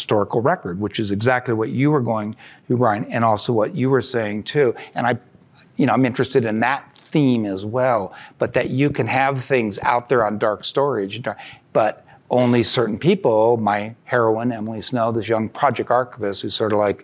historical record, which is exactly what you were going to, Brian, and also what you were saying too. And I'm interested in that theme as well, but that you can have things out there on dark storage, but only certain people, my heroine, Emily Snow, this young project archivist who's sort of like,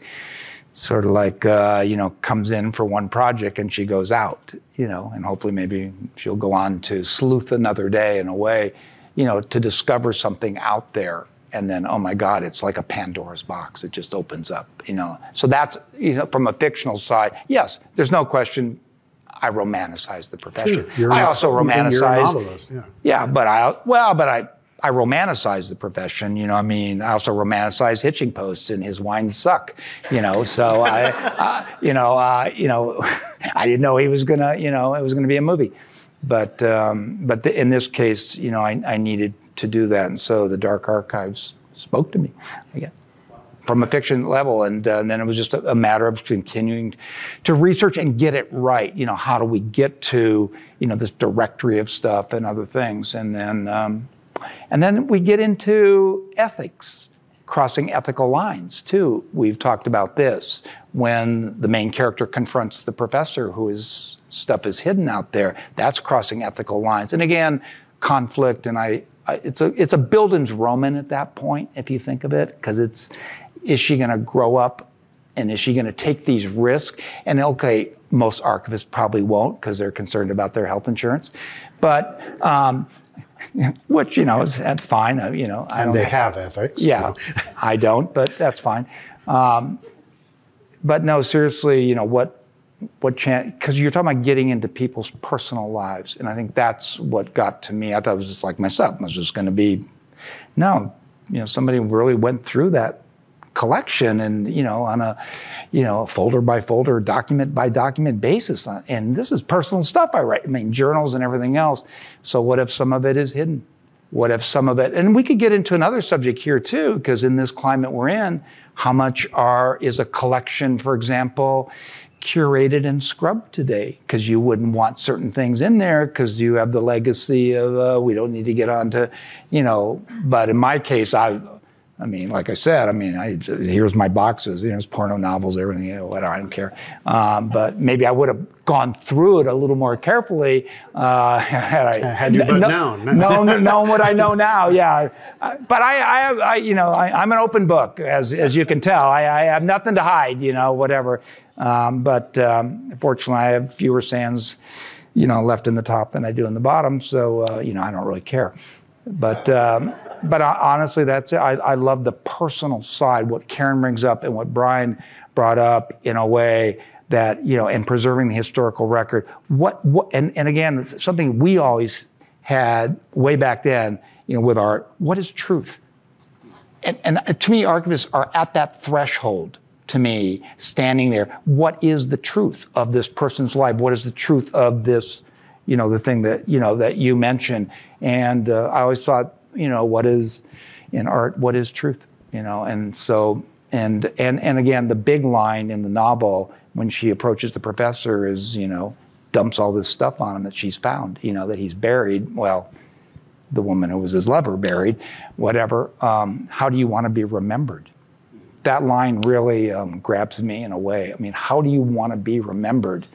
comes in for one project and she goes out, and hopefully maybe she'll go on to sleuth another day in a way, to discover something out there. And then, oh my God, it's like a Pandora's box. It just opens up, So that's, from a fictional side, yes, there's no question I romanticize the profession. Sure. I also romanticize. You're a novelist, yeah. Yeah, but I romanticize the profession, I also romanticize hitching posts and his wine suck, so I didn't know he was gonna, it was gonna be a movie. But in this case, I needed to do that. And so the Dark Archives spoke to me again from a fiction level. And then it was just a matter of continuing to research and get it right. How do we get to, this directory of stuff and other things? And then we get into ethics, crossing ethical lines too. We've talked about this when the main character confronts the professor whose stuff is hidden out there. That's crossing ethical lines. And again, conflict, and it's a Bildungsroman at that point, if you think of it, because is she going to grow up and is she going to take these risks? And okay, most archivists probably won't because they're concerned about their health insurance, but which is fine. And they have ethics. Yeah, I don't, but that's fine. But no, seriously, what chance? Because you're talking about getting into people's personal lives, and I think that's what got to me. I thought it was just like myself. It was just going to be, no, somebody really went through that collection and on a folder by folder, document by document basis. And this is personal stuff I write. Journals and everything else. So what if some of it is hidden? What if some of it, and we could get into another subject here too, because in this climate we're in, how much is a collection, for example, curated and scrubbed today? Because you wouldn't want certain things in there because you have the legacy of, we don't need to get on to, but in my case, like I said, here's my boxes, it's porno novels, everything, whatever, I don't care. But maybe I would have gone through it a little more carefully had you known. Known what I know now, yeah. But I'm an open book, as you can tell. I have nothing to hide, whatever. But fortunately, I have fewer sands, left in the top than I do in the bottom, so I don't really care. But honestly, that's it. I love the personal side, what Karen brings up and what Brian brought up in a way that, and preserving the historical record. And again, something we always had way back then, with art, what is truth? And to me, archivists are at that threshold, to me, standing there. What is the truth of this person's life? What is the truth of this, the thing that, that you mentioned? And I always thought, what is in art, what is truth? And so, and again, the big line in the novel when she approaches the professor is, dumps all this stuff on him that she's found, that he's buried. Well, the woman who was his lover buried, whatever. How do you want to be remembered? That line really grabs me in a way. How do you want to be remembered?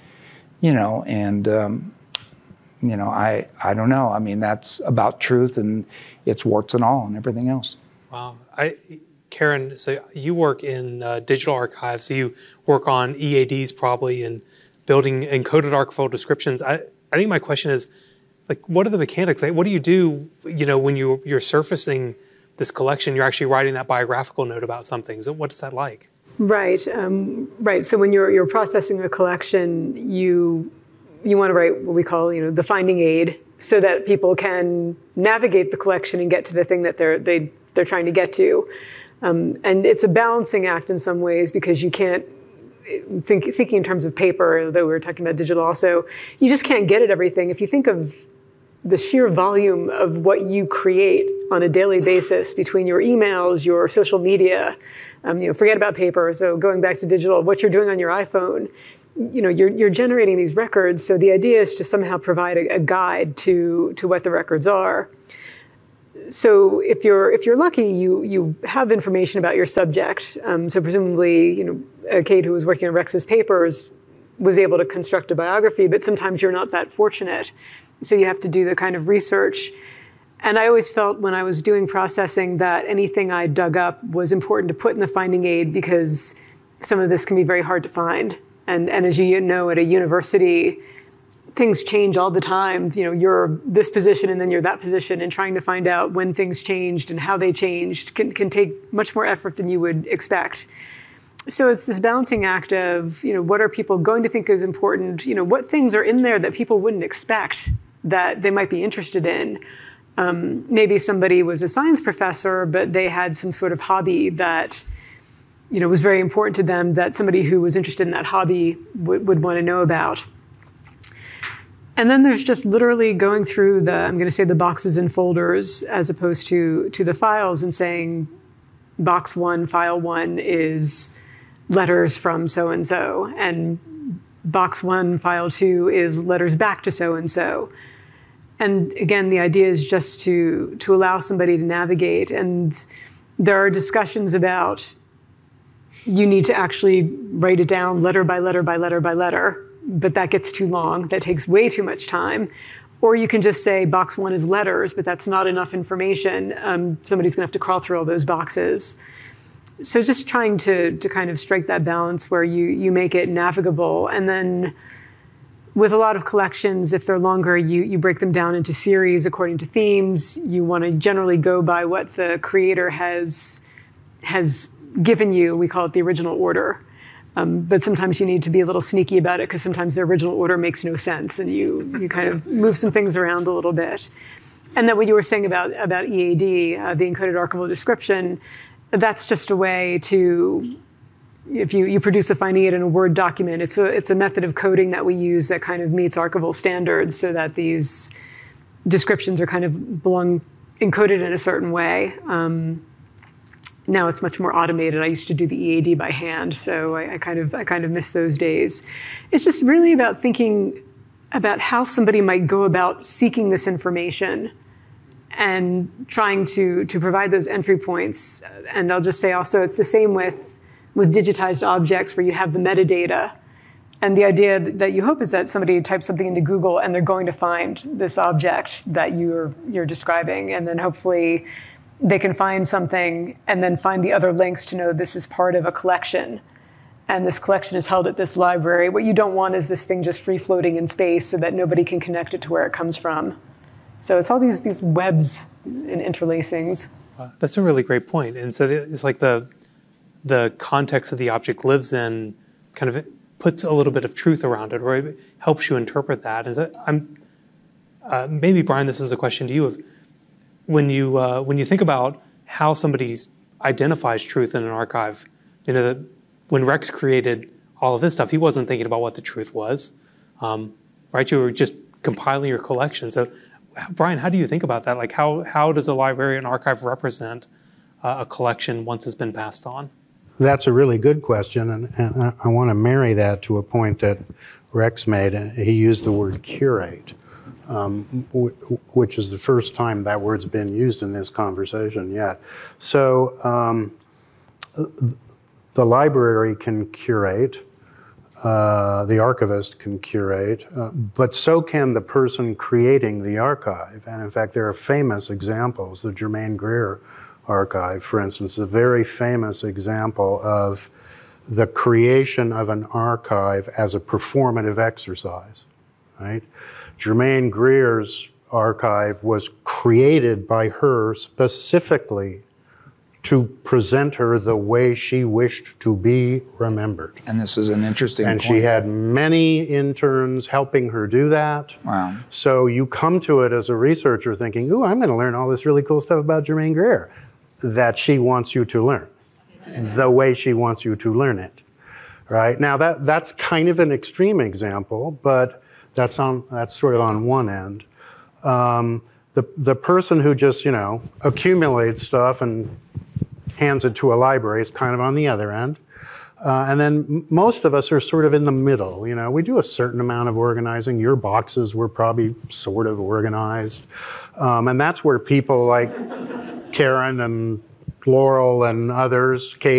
I don't know. That's about truth and its warts and all and everything else. Wow. Karen, so you work in digital archives, so you work on EADs probably and building encoded archival descriptions. I think my question is, what are the mechanics? What do you do, when you're surfacing this collection, you're actually writing that biographical note about something. So what is that like? Right. Right. So when you're processing a collection, you want to write what we call, the finding aid, so that people can navigate the collection and get to the thing that they're trying to get to. And it's a balancing act in some ways because you can't thinking in terms of paper, though we were talking about digital also, you just can't get at everything. If you think of the sheer volume of what you create on a daily basis between your emails, your social media, forget about paper. So going back to digital, what you're doing on your iPhone, you're generating these records. So the idea is to somehow provide a guide to what the records are. So if you're lucky, you have information about your subject. So presumably, Kate, who was working on Rex's papers, was able to construct a biography, but sometimes you're not that fortunate. So you have to do the kind of research. And I always felt when I was doing processing that anything I dug up was important to put in the finding aid because some of this can be very hard to find. And as you know, at a university, things change all the time. You're this position and then you're that position, and trying to find out when things changed and how they changed can take much more effort than you would expect. So it's this balancing act of, what are people going to think is important? What things are in there that people wouldn't expect that they might be interested in? Maybe somebody was a science professor, but they had some sort of hobby that, was very important to them that somebody who was interested in that hobby would want to know about. And then there's just literally going through I'm going to say the boxes and folders as opposed to the files and saying, box 1, file 1 is letters from so-and-so, and box 1, file 2 is letters back to so-and-so. And again, the idea is just to allow somebody to navigate. And there are discussions about you need to actually write it down letter by letter by letter by letter, but that gets too long. That takes way too much time. Or you can just say box 1 is letters, but that's not enough information. Somebody's going to have to crawl through all those boxes. So just trying to kind of strike that balance where you make it navigable. And then with a lot of collections, if they're longer, you break them down into series according to themes. You want to generally go by what the creator has given you. We call it the original order. But sometimes you need to be a little sneaky about it because sometimes the original order makes no sense and you kind of move some things around a little bit. And then what you were saying about EAD, the encoded archival description, that's just a way to, if you produce a finding aid in a Word document, it's a method of coding that we use that kind of meets archival standards so that these descriptions are kind of encoded in a certain way. Now it's much more automated. I used to do the EAD by hand, so I kind of miss those days. It's just really about thinking about how somebody might go about seeking this information and trying to provide those entry points. And I'll just say also, it's the same with digitized objects where you have the metadata. And the idea that you hope is that somebody types something into Google and they're going to find this object that you're describing. And then hopefully they can find something and then find the other links to know this is part of a collection. And this collection is held at this library. What you don't want is this thing just free floating in space so that nobody can connect it to where it comes from. So it's all these webs and interlacings. Wow, that's a really great point. And so it's like the context that the object lives in kind of puts a little bit of truth around it, or it helps you interpret that. And so maybe, Brian, this is a question to you. Of when you think about how somebody identifies truth in an archive, when Rex created all of this stuff, he wasn't thinking about what the truth was, right? You were just compiling your collection. So, Brian, how do you think about that? Like, how does a library and archive represent a collection once it's been passed on? That's a really good question, and I want to marry that to a point that Rex made. He used the word curate, which is the first time that word's been used in this conversation yet. So the library can curate, the archivist can curate, but so can the person creating the archive. And in fact, there are famous examples. The Germaine Greer archive, for instance, a very famous example of the creation of an archive as a performative exercise, right? Germaine Greer's archive was created by her specifically to present her the way she wished to be remembered. And this is an interesting point. And she had many interns helping her do that. Wow. So you come to it as a researcher thinking, ooh, I'm going to learn all this really cool stuff about Germaine Greer that she wants you to learn, the way she wants you to learn it, right? Now that's kind of an extreme example, but that's sort of on one end. The person who just, accumulates stuff and hands it to a library is kind of on the other end. And then most of us are sort of in the middle. You know, we do a certain amount of organizing. Your boxes were probably sort of organized. And that's where people like Karen and Laurel and others, Kate,